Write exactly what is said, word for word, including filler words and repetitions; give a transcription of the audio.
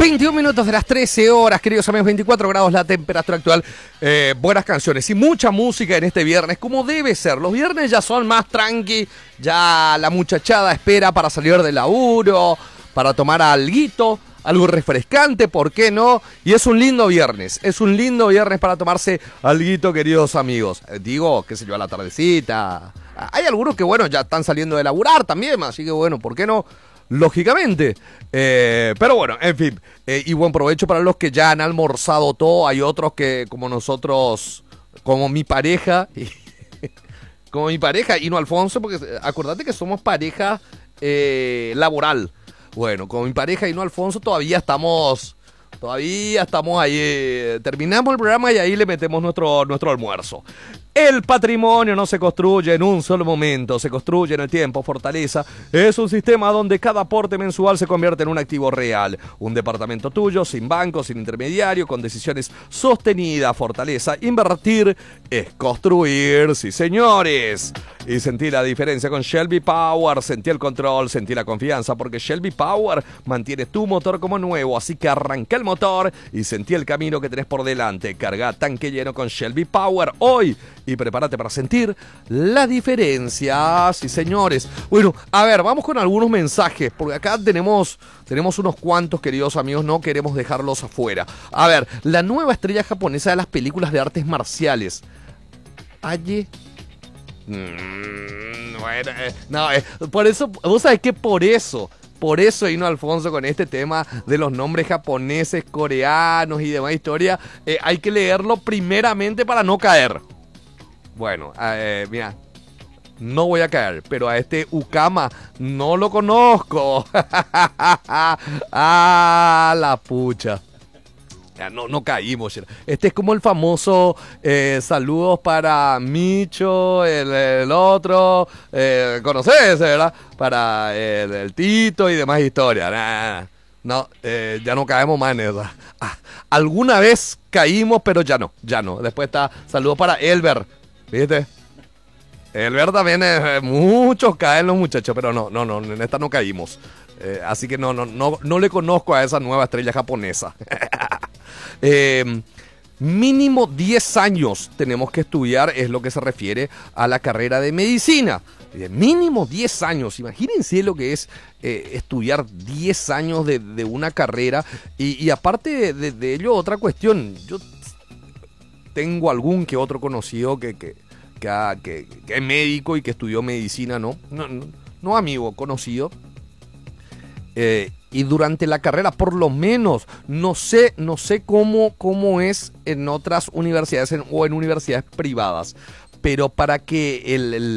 veintiún minutos de las trece horas, queridos amigos, veinticuatro grados la temperatura actual. Eh, buenas canciones y mucha música en este viernes, como debe ser. Los viernes ya son más tranqui, ya la muchachada espera para salir del laburo, para tomar alguito, algo refrescante, ¿por qué no? Y es un lindo viernes, es un lindo viernes para tomarse alguito, queridos amigos. Eh, digo, qué sé yo, a la tardecita. Hay algunos que, bueno, ya están saliendo de laburar también, así que, bueno, ¿por qué no? Lógicamente, eh, pero bueno, en fin, eh, y buen provecho para los que ya han almorzado todo. Hay otros que, como nosotros, como mi pareja, y, como mi pareja, y no Alfonso, porque acordate que somos pareja eh, laboral. Bueno, como mi pareja y no Alfonso, todavía estamos, todavía estamos ahí, eh, terminamos el programa y ahí le metemos nuestro, nuestro almuerzo. El patrimonio no se construye en un solo momento, se construye en el tiempo. Fortaleza es un sistema donde cada aporte mensual se convierte en un activo real. Un departamento tuyo, sin banco, sin intermediario, con decisiones sostenidas. Fortaleza, invertir es construir, sí señores. Y sentí la diferencia con Shelby Power, sentí el control, sentí la confianza, porque Shelby Power mantiene tu motor como nuevo. Así que arranca el motor y sentí el camino que tenés por delante. Carga tanque lleno con Shelby Power hoy. Y prepárate para sentir la diferencia, sí señores. Bueno, a ver, vamos con algunos mensajes, porque acá tenemos, tenemos unos cuantos, queridos amigos, no queremos dejarlos afuera. A ver, la nueva estrella japonesa de las películas de artes marciales, Aye. Mm, bueno, eh, no, eh, por eso, vos sabés que por eso... Por eso vino Alfonso con este tema de los nombres japoneses, coreanos y demás historia. Eh, hay que leerlo primeramente para no caer. Bueno, eh, mira, no voy a caer, pero a este Ukama no lo conozco. Ah, la pucha. Ya, no, no caímos. Este es como el famoso eh, saludos para Micho, el, el otro, eh, ¿conoces, verdad? Para el, el Tito y demás historias. Nah, no, eh, ya no caemos más en esa. Ah, alguna vez caímos, pero ya no, ya no. Después está saludos para Elber, ¿viste? Elber también, eh, muchos caen los muchachos, pero no, no, no, en esta no caímos. Eh, así que no, no, no, no le conozco a esa nueva estrella japonesa. Eh, mínimo diez años tenemos que estudiar, es lo que se refiere a la carrera de medicina. Eh, mínimo diez años, imagínense lo que es eh, estudiar diez años de, de una carrera. Y, y aparte de, de, de ello, otra cuestión, yo tengo algún que otro conocido que, que, que, ha, que, que es médico y que estudió medicina, ¿no? No, no, no amigo, conocido. Eh, y durante la carrera, por lo menos, no sé, no sé cómo, cómo es en otras universidades en, o en universidades privadas, pero para que el, el